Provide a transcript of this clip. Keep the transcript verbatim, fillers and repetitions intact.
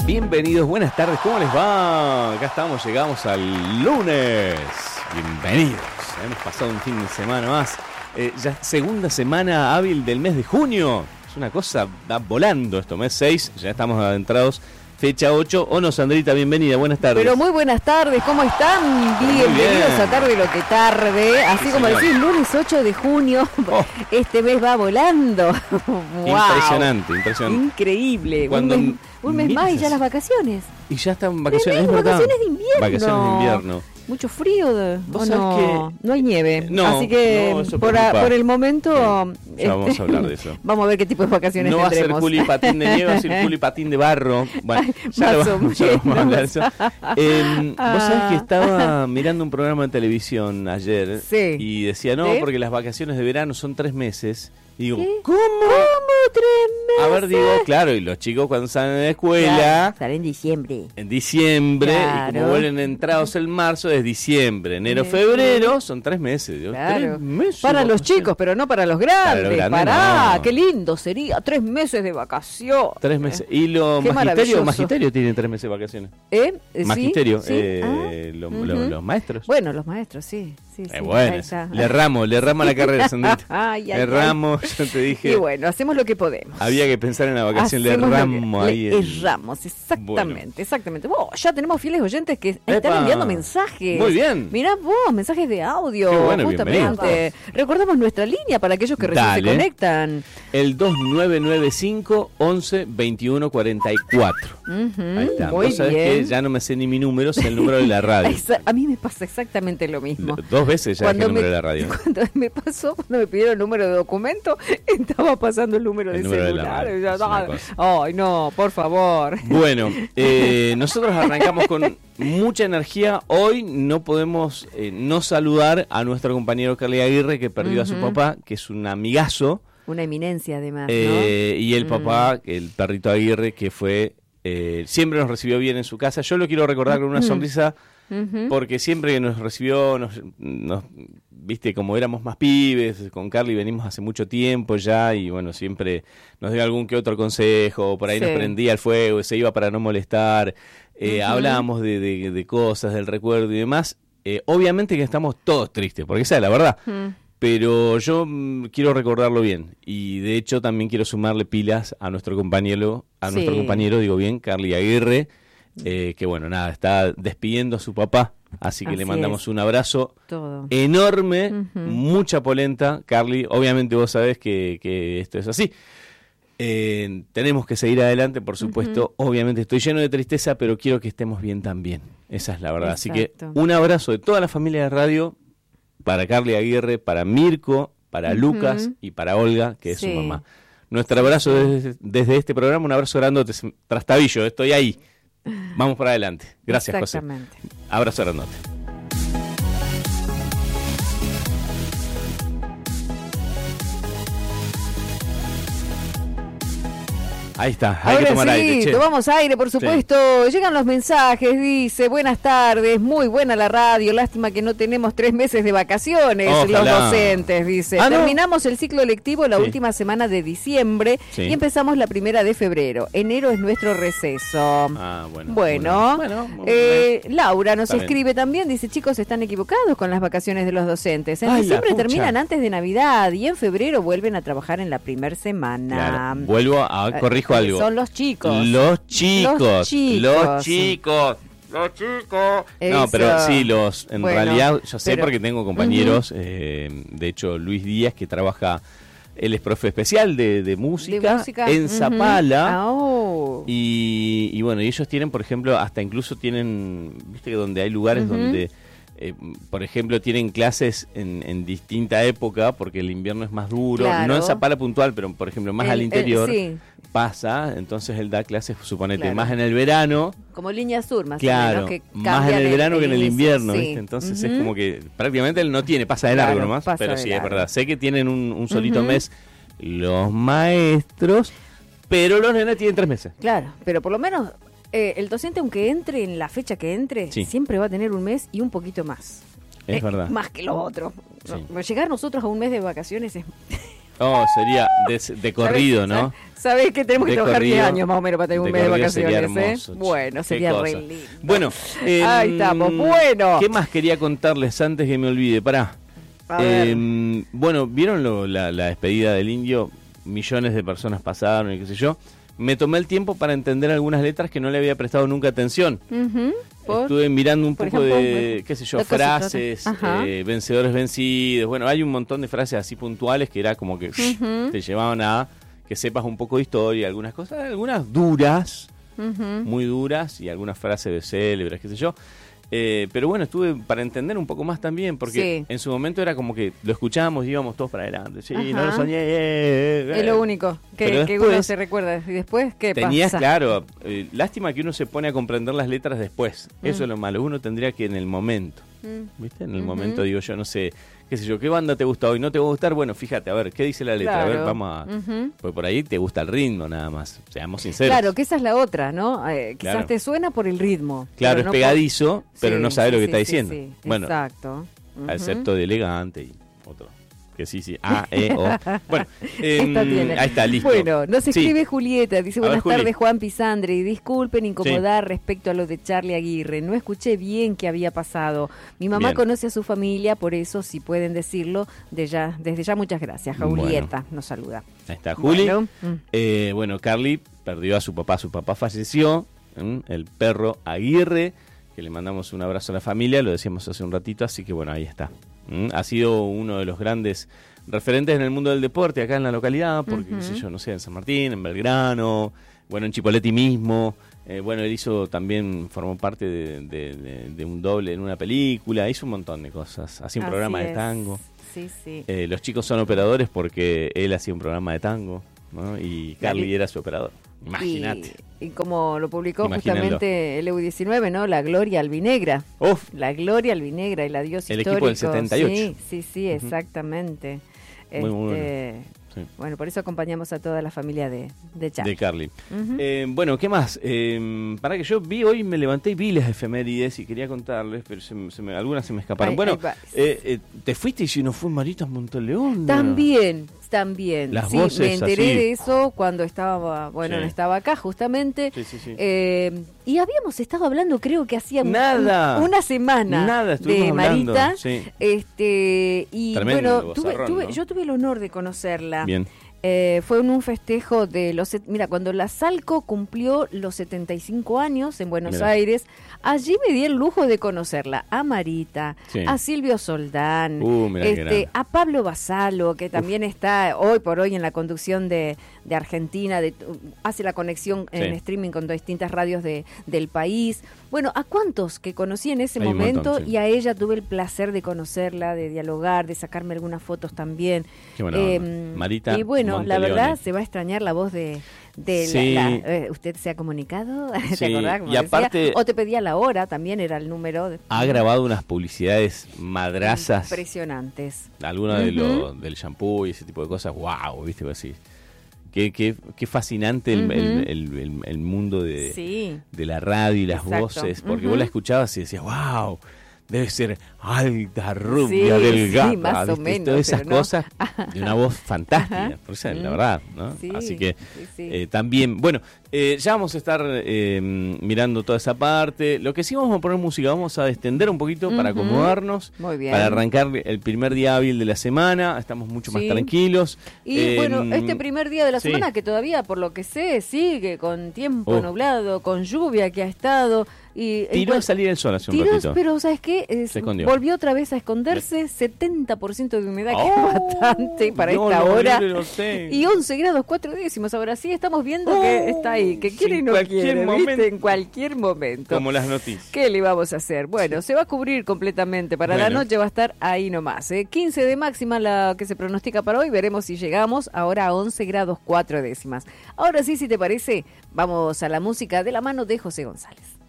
Bienvenidos, buenas tardes, ¿cómo les va? Acá estamos, llegamos al lunes. Bienvenidos, hemos pasado un fin de semana más. Eh, ya segunda semana hábil del mes de junio. Es una cosa, va volando esto, mes seis, ya estamos adentrados. Fecha ocho. Ono Sandrita, bienvenida, buenas tardes. Pero muy buenas tardes, ¿cómo están? Bienvenidos bien. A Tarde lo que tarde. Así sí, como señor. Decís, lunes ocho de junio, oh. Este mes va volando. Wow. Impresionante, impresionante. Increíble. Cuando un mes, un mes más y ya las vacaciones. Y ya están vacaciones, es verdad. Vacaciones de invierno. Vacaciones de invierno. Mucho frío, de, ¿Vos no, que... no hay nieve, no, así que no, por, a, por el momento sí, ya este, vamos a hablar de eso. Vamos a ver qué tipo de vacaciones no tendremos. No va a ser culi patín de nieve, va a ser culi patín de barro. Bueno, ya, lo vamos, ya vamos a hablar de eso. Eh, ah. Vos sabés que estaba mirando un programa de televisión ayer, sí. Y decía, no, ¿sí? Porque las vacaciones de verano son tres meses. Y digo, ¿qué? ¿Cómo? ¿Cómo tres meses? A ver, digo, claro, y los chicos cuando salen de la escuela... Claro, salen en diciembre. En diciembre, claro. Y como vuelven entrados en marzo, es diciembre. Enero, febrero, son tres meses. Digo, claro. Tres meses. Para los chicos, pero no para los grandes. Para los grandes, Pará, no. Qué lindo sería, tres meses de vacación. Tres meses. Y los magisterio, magisterio tienen tres meses de vacaciones. ¿Eh? Magisterio, ¿Sí? Eh, ¿Ah? lo, uh-huh. lo, los maestros. Bueno, los maestros, sí. Sí, eh, sí, bueno, le erramos, le erramos la carrera, Sandrita. Ay, ay, le erramos, yo te dije. Y bueno, hacemos lo que podemos. Había que pensar en la vacación, hacemos le erramos que, ahí. Le el... erramos, exactamente, bueno. exactamente. Vos, ya tenemos fieles oyentes que Epa. están enviando mensajes. Muy bien. Mirá vos, mensajes de audio, qué bueno, justamente. Recordamos nuestra línea para aquellos que recién Dale. se conectan. El dos nueve nueve cinco once veintiuno cuarenta y cuatro. Uh-huh, ahí está. Muy Vos sabés bien. que ya no me sé ni mi número, sé el número de la radio. A mí me pasa exactamente lo mismo. Dos veces ya dejé el número de la radio. Cuando me pasó, cuando me pidieron el número de documento, estaba pasando el número el de número celular. De ya, no, ay, no, por favor. Bueno, eh, nosotros arrancamos con mucha energía. Hoy no podemos eh, no saludar a nuestro compañero Carly Aguirre, que perdió uh-huh. a su papá, que es un amigazo. Una eminencia, además, eh, ¿no? Y el mm. papá, el perrito Aguirre, que fue... Eh, siempre nos recibió bien en su casa. Yo lo quiero recordar con una sonrisa, uh-huh. porque siempre que nos recibió, nos, nos viste, como éramos más pibes, con Carly venimos hace mucho tiempo ya, y bueno, siempre nos dio algún que otro consejo, por ahí sí. Nos prendía el fuego, se iba para no molestar, eh, uh-huh. hablábamos de, de, de cosas, del recuerdo y demás. Eh, obviamente que estamos todos tristes, porque esa es la verdad. Uh-huh. Pero yo mm, quiero recordarlo bien, y de hecho también quiero sumarle pilas a nuestro compañero, a sí. nuestro compañero, digo bien, Carly Aguirre, eh, que bueno, nada, está despidiendo a su papá, así que así le mandamos es. Un abrazo Todo. Enorme, uh-huh. mucha polenta, Carly, obviamente vos sabés que, que esto es así. Eh, tenemos que seguir adelante, por supuesto, uh-huh. obviamente estoy lleno de tristeza, pero quiero que estemos bien también, esa es la verdad. Exacto. Así que un abrazo de toda la familia de radio, para Carly Aguirre, para Mirko, para uh-huh. Lucas y para Olga, que es sí. su mamá. Nuestro abrazo desde, desde este programa, un abrazo grandote, Trastabillo, estoy ahí. Vamos para adelante. Gracias, José. Abrazo grandote. Ahí está, hay Ahora que tomar sí, aire, che. Tomamos aire, por supuesto. Sí. Llegan los mensajes, dice, buenas tardes, muy buena la radio, lástima que no tenemos tres meses de vacaciones, Ojalá. Los docentes, dice. Ah, Terminamos ¿no? el ciclo lectivo la sí. última semana de diciembre sí. y empezamos la primera de febrero. Enero es nuestro receso. Ah, bueno. Bueno, bueno, bueno eh, Laura nos Está escribe bien. También, dice, chicos, están equivocados con las vacaciones de los docentes. En Ay, diciembre terminan antes de Navidad y en febrero vuelven a trabajar en la primera semana. Claro. Vuelvo a corregir algo. Son los chicos. Los chicos. Los chicos. Los chicos. Los chicos. Eso. No, pero sí, los en bueno, realidad, yo sé pero, porque tengo compañeros, uh-huh. eh, de hecho Luis Díaz, que trabaja, él es profe especial de, de, música, de música en Zapala. Uh-huh. Oh. Y, y bueno, y ellos tienen, por ejemplo, hasta incluso tienen, viste que donde hay lugares uh-huh. donde... Eh, por ejemplo, tienen clases en, en distinta época porque el invierno es más duro, claro. no en Zapala puntual, pero por ejemplo más el, al interior el, sí. pasa, entonces él da clases, suponete, claro. más en el verano. Como línea sur, más claro, o menos. Que más en el verano el, que en el invierno, sí. ¿viste? Entonces uh-huh. es como que prácticamente él no tiene, pasa de largo claro, nomás, pero sí, largo. Es verdad. Sé que tienen un, un solito uh-huh. mes los maestros, pero los nenes tienen tres meses. Claro, pero por lo menos eh, el docente, aunque entre en la fecha que entre, sí. siempre va a tener un mes y un poquito más. Es eh, verdad. Más que lo otro. Sí. Llegar nosotros a un mes de vacaciones es Oh, sería de, de corrido, ¿no? Sabés que tenemos que de trabajar corrido, diez años más o menos para tener un mes de vacaciones, hermoso, ¿eh? Bueno, sería re lindo. Bueno, eh, ahí estamos, bueno. ¿Qué más quería contarles antes que me olvide? Pará. Eh, bueno, ¿vieron lo, la, la despedida del Indio? Millones de personas pasaron y qué sé yo. Me tomé el tiempo para entender algunas letras que no le había prestado nunca atención. Uh-huh. Estuve mirando un poco ejemplo, de, qué sé yo, frases, eh, vencedores vencidos. Bueno, hay un montón de frases así puntuales que era como que uh-huh. te llevaban a que sepas un poco de historia, algunas cosas, algunas duras, uh-huh. muy duras, y algunas frases célebres, qué sé yo. Eh, pero bueno, estuve para entender un poco más también, porque sí. en su momento era como que lo escuchábamos y íbamos todos para adelante. Sí, ajá. no lo soñé. Eh, eh. Es lo único que, después, que uno se recuerda. ¿Y después qué tenías, pasa? Claro, eh, lástima que uno se pone a comprender las letras después. Mm. Eso es lo malo. Uno tendría que en el momento, mm. ¿viste? En el uh-huh. momento, digo yo, no sé, qué sé yo, ¿qué banda te gusta hoy? ¿No te va a gustar? Bueno, fíjate, a ver, ¿qué dice la letra? Claro. A ver, vamos a... Uh-huh. Pues por ahí te gusta el ritmo nada más, seamos sinceros. Claro, que esa es la otra, ¿no? Eh, quizás claro. te suena por el ritmo. Claro, es no pegadizo, por... pero sí, no sabe sí, lo que sí, está sí, diciendo. Sí, sí. Bueno, exacto. Uh-huh. Excepto de elegante y otro. Que sí, sí, A, E, O. Bueno, eh, ahí está, listo. Bueno, nos escribe sí. Julieta, dice, buenas ver, tardes, Juan Pisandre, y disculpen incomodar sí. respecto a lo de Charlie Aguirre, no escuché bien qué había pasado. Mi mamá bien. conoce a su familia, por eso, si pueden decirlo, de ya, desde ya muchas gracias. Julieta bueno. nos saluda. Ahí está, Juli. Bueno, eh, bueno, Carly perdió a su papá, su papá falleció, ¿eh? El perro Aguirre, que le mandamos un abrazo a la familia, lo decíamos hace un ratito, así que bueno, ahí está. ¿Mm? Ha sido uno de los grandes referentes en el mundo del deporte acá en la localidad, porque, uh-huh. qué sé yo, no sé, en San Martín, en Belgrano, bueno, en Chipoleti mismo. Eh, bueno, él hizo también, formó parte de, de, de, de un doble en una película, hizo un montón de cosas. Hacía un Así programa es. de tango. Sí, sí. Eh, los chicos son operadores porque él hacía un programa de tango, ¿no? Y Carly Dale. era su operador. Imagínate. Y, y como lo publicó Imagínenlo. justamente el E U diecinueve, ¿no? La Gloria Albinegra. Uf. La Gloria Albinegra, el adiós el histórico. El equipo del setenta y ocho. Sí, sí, sí, uh-huh. exactamente. Muy, este, muy bueno. Sí. Bueno, por eso acompañamos a toda la familia de, de Charlie. De Carly. Uh-huh. Eh, bueno, ¿qué más? Eh, para que yo vi hoy, me levanté y vi las efemérides y quería contarles, pero se, se me, algunas se me escaparon. Ay, bueno, eh, eh, ¿te fuiste y si no fue Maritas Monteleón? También, también. Las sí, voces me enteré así. de eso cuando estaba, bueno, sí. no estaba acá justamente. Sí, sí, sí. Eh, y habíamos estado hablando, creo que hacía Nada. Un, una semana Nada, de hablando. Marita. Sí. Este, y Tremendo bueno, tuve, bozarrón, tuve, ¿no? yo tuve el honor de conocerla. Bien. Eh, fue en un festejo de los... Mira, cuando la Salco cumplió los setenta y cinco años en Buenos Mirá. Aires, allí me di el lujo de conocerla a Marita, sí. a Silvio Soldán, uh, este, a Pablo Basalo, que también Uf. está hoy por hoy en la conducción de, de Argentina, de, hace la conexión sí. en streaming con distintas radios de, del país. Bueno, ¿a cuántos que conocí en ese Hay momento? Montón, sí. Y a ella tuve el placer de conocerla, de dialogar, de sacarme algunas fotos también. Qué buena eh, Marita Y bueno, Monteleone. la verdad se va a extrañar la voz de, de sí. la, la, eh, ¿usted se ha comunicado? ¿Te sí. acordás? Como y aparte, decía? O te pedía la hora, también era el número. De, ha grabado unas publicidades madrazas. Impresionantes. Alguna uh-huh. de lo, del shampoo y ese tipo de cosas. Wow, viste, así. Qué, qué, qué fascinante el, uh-huh. el, el, el, el mundo de, sí. de la radio y las Exacto. voces, porque uh-huh. vos la escuchabas y decías, wow, debe ser alta, rubia, sí, delgada, sí, más o menos, todas esas no. cosas de una voz fantástica, Ajá. por eso, la mm. verdad, ¿no? Sí, Así que sí, sí. Eh, también, bueno, eh, ya vamos a estar eh, mirando toda esa parte. Lo que sí vamos a poner música, vamos a extender un poquito uh-huh. para acomodarnos, Muy bien. para arrancar el primer día hábil de la semana, estamos mucho sí. más tranquilos. Y eh, bueno, este primer día de la sí. semana que todavía, por lo que sé, sigue con tiempo oh. nublado, con lluvia que ha estado. Y, tiró y, a salir el sol hace un tiró, ratito. Pero ¿sabes qué? Es, volvió otra vez a esconderse, setenta por ciento de humedad, oh, que es bastante para no, esta no, hora. No, no, no, y once grados cuatro décimos. Ahora sí estamos viendo oh, que está ahí, que quiere y no quiere, ¿viste? En cualquier momento. Como las noticias. ¿Qué le vamos a hacer? Bueno, se va a cubrir completamente. Para bueno. la noche va a estar ahí nomás. ¿eh? quince de máxima la que se pronostica para hoy. Veremos si llegamos ahora a once grados cuatro décimas. Ahora sí, si te parece, vamos a la música de la mano de José González.